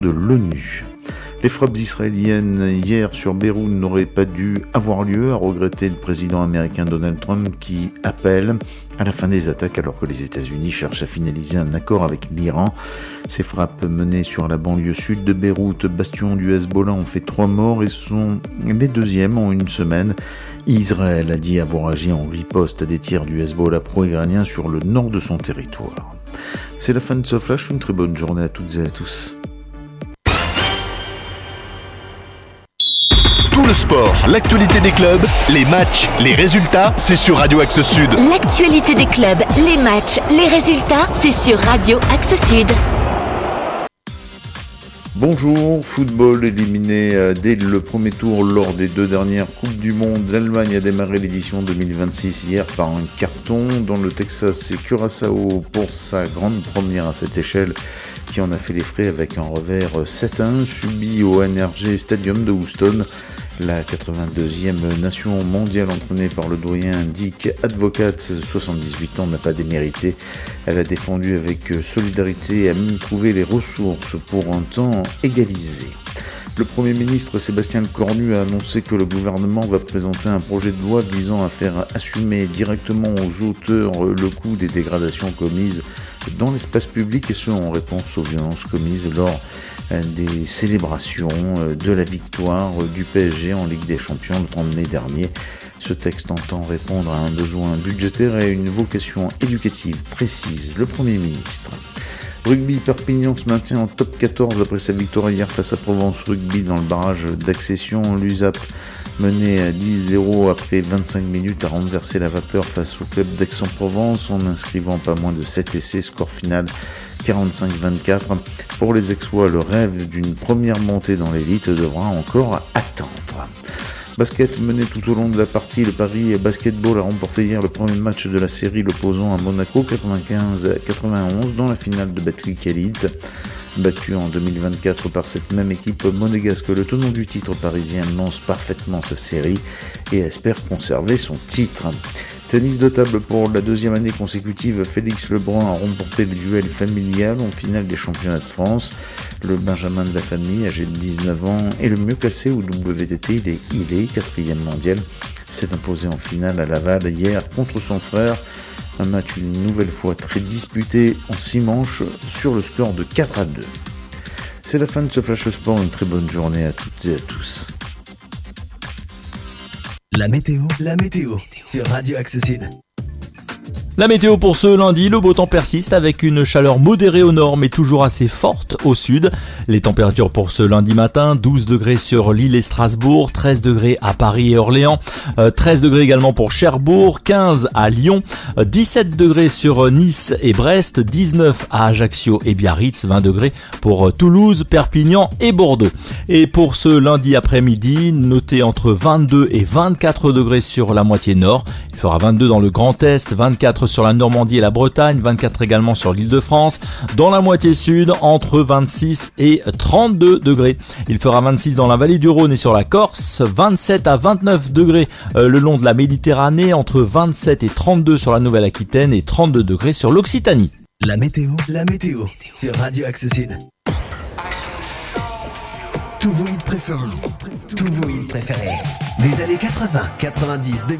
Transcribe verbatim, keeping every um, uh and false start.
de l'ONU. Les frappes israéliennes hier sur Beyrouth n'auraient pas dû avoir lieu, a regretté le président américain Donald Trump qui appelle à la fin des attaques alors que les États-Unis cherchent à finaliser un accord avec l'Iran. Ces frappes menées sur la banlieue sud de Beyrouth, bastion du Hezbollah, ont fait trois morts et sont les deuxièmes en une semaine. Israël a dit avoir agi en riposte à des tirs du Hezbollah pro-iranien sur le nord de son territoire. C'est la fin de ce flash, une très bonne journée à toutes et à tous. Tout le sport, l'actualité des clubs, les matchs, les résultats, c'est sur Radio Axe Sud. L'actualité des clubs, les matchs, les résultats, c'est sur Radio Axe Sud. Bonjour, football éliminé dès le premier tour lors des deux dernières Coupes du Monde. L'Allemagne a démarré l'édition deux mille vingt-six hier par un carton. Dans le Texas, c'est Curaçao pour sa grande première à cette échelle qui en a fait les frais avec un revers sept à un subi au N R G Stadium de Houston. La quatre-vingt-deuxième nation mondiale entraînée par le doyen Dick Advocaat, soixante-dix-huit ans, n'a pas démérité. Elle a défendu avec solidarité et a même trouvé les ressources pour un temps égalisé. Le Premier ministre Sébastien Lecornu a annoncé que le gouvernement va présenter un projet de loi visant à faire assumer directement aux auteurs le coût des dégradations commises dans l'espace public et ce en réponse aux violences commises lors des célébrations de la victoire du P S G en Ligue des Champions le trente mai dernier. Ce texte entend répondre à un besoin budgétaire et à une vocation éducative précise. Le Premier ministre. Rugby, Perpignan se maintient en top quatorze après sa victoire hier face à Provence Rugby dans le barrage d'accession. L'U S A P, mené à dix zéro après vingt-cinq minutes, a renversé la vapeur face au club d'Aix-en-Provence en inscrivant pas moins de sept essais, score final quarante-cinq vingt-quatre. Pour les Aixois, le rêve d'une première montée dans l'élite devra encore attendre. Basket mené tout au long de la partie, le Paris Basketball a remporté hier le premier match de la série l'opposant à Monaco quatre-vingt-quinze à quatre-vingt-onze dans la finale de Betclic Elite. Battu en deux mille vingt-quatre par cette même équipe monégasque, le tenant du titre parisien lance parfaitement sa série et espère conserver son titre. Tennis de table pour la deuxième année consécutive, Félix Lebrun a remporté le duel familial en finale des championnats de France. Le Benjamin de la famille, âgé de dix-neuf ans, est le mieux classé au W T T. Il est, il est quatrième mondial. S'est imposé en finale à Laval hier contre son frère. Un match une nouvelle fois très disputé en six manches sur le score de quatre à deux. C'est la fin de ce Flash Sport. Une très bonne journée à toutes et à tous. La météo, la météo, sur Radio Axe Sud. La météo pour ce lundi, le beau temps persiste avec une chaleur modérée au nord mais toujours assez forte au sud. Les températures pour ce lundi matin, douze degrés sur Lille et Strasbourg, treize degrés à Paris et Orléans, euh, treize degrés également pour Cherbourg, quinze à Lyon, euh, dix-sept degrés sur Nice et Brest, dix-neuf à Ajaccio et Biarritz, vingt degrés pour euh, Toulouse, Perpignan et Bordeaux. Et pour ce lundi après-midi, notez entre vingt-deux et vingt-quatre degrés sur la moitié nord. Il fera vingt-deux dans le Grand Est, vingt-quatre sur la Normandie et la Bretagne, vingt-quatre également sur l'Île-de-France. Dans la moitié sud, entre vingt-six et trente-deux degrés. Il fera vingt-six dans la vallée du Rhône et sur la Corse, vingt-sept à vingt-neuf degrés euh, le long de la Méditerranée, entre vingt-sept et trente-deux sur la Nouvelle-Aquitaine et trente-deux degrés sur l'Occitanie. La météo, la météo, sur Radio Axe Sud. Tous vos hits préférés, tous vos hits préférés des années quatre-vingts, quatre-vingt-dix, deux mille.